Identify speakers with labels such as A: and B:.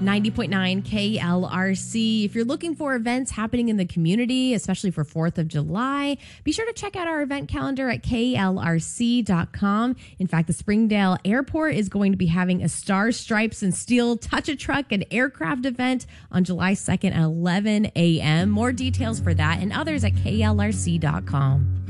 A: 90.9 KLRC. If you're looking for events happening in the community, especially for 4th of July, be sure to check out our event calendar at klrc.com. In fact, the Springdale Airport is going to be having a Stars, Stripes, and Steel Touch-a-Truck and Aircraft event on July 2nd at 11 a.m. More details for that and others at klrc.com.